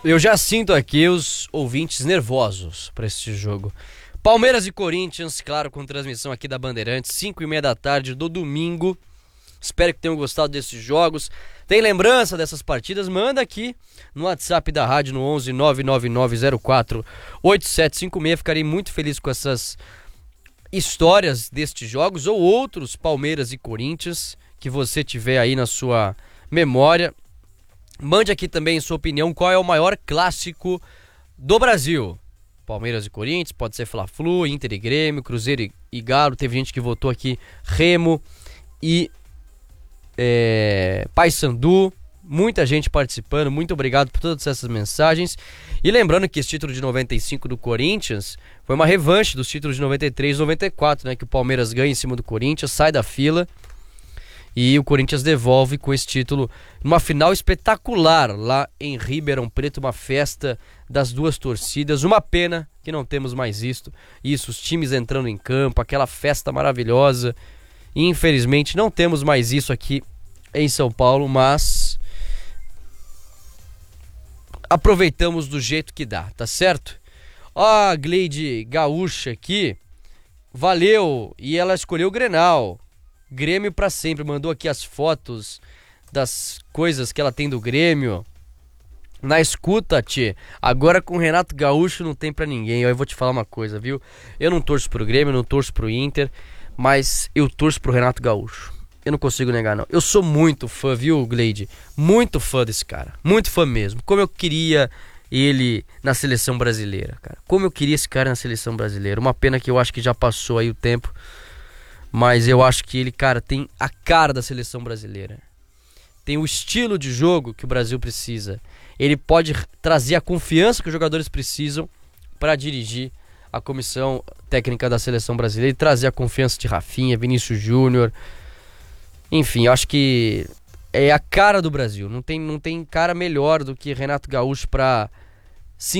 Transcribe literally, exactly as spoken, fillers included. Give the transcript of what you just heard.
Eu já sinto aqui os ouvintes nervosos para esse jogo. Palmeiras e Corinthians, claro, com transmissão aqui da Bandeirantes, cinco e meia da tarde do domingo. Espero que tenham gostado desses jogos. Tem lembrança dessas partidas? Manda aqui no WhatsApp da rádio no onze nove nove nove zero quatro oito sete cinco seis. Ficarei muito feliz com essas histórias destes jogos ou outros Palmeiras e Corinthians que você tiver aí na sua memória. Mande aqui também sua opinião, qual é o maior clássico do Brasil. Palmeiras e Corinthians, pode ser Fla-Flu, Inter e Grêmio, Cruzeiro e Galo. Teve gente que votou aqui Remo e é, Paysandu. Muita gente participando, muito obrigado por todas essas mensagens. E lembrando que esse título de noventa e cinco do Corinthians foi uma revanche dos títulos de noventa e três e noventa e quatro, né? Que o Palmeiras ganha em cima do Corinthians, sai da fila e o Corinthians devolve com esse título numa final espetacular lá em Ribeirão Preto, uma festa das duas torcidas. Uma pena que não temos mais isto, isso, os times entrando em campo, aquela festa maravilhosa. E infelizmente não temos mais isso aqui em São Paulo, mas aproveitamos do jeito que dá, tá certo? Ó, a Gleide Gaúcha aqui, valeu, e ela escolheu o Grenal. Grêmio pra sempre, mandou aqui as fotos das coisas que ela tem do Grêmio. Na escuta, tchê, agora com o Renato Gaúcho não tem pra ninguém. Eu vou te falar uma coisa, viu? Eu não torço pro Grêmio, não torço pro Inter, mas eu torço pro Renato Gaúcho. Eu não consigo negar, não. Eu sou muito fã, viu, Gleide? Muito fã desse cara, muito fã mesmo. Como eu queria ele na seleção brasileira, cara. Como eu queria esse cara na seleção brasileira. Uma pena que eu acho que já passou aí o tempo, mas eu acho que ele, cara, tem a cara da seleção brasileira. Tem o estilo de jogo que o Brasil precisa. Ele pode trazer a confiança que os jogadores precisam para dirigir a comissão técnica da seleção brasileira e trazer a confiança de Rafinha, Vinícius Júnior. Enfim, eu acho que é a cara do Brasil. Não tem, não tem cara melhor do que Renato Gaúcho para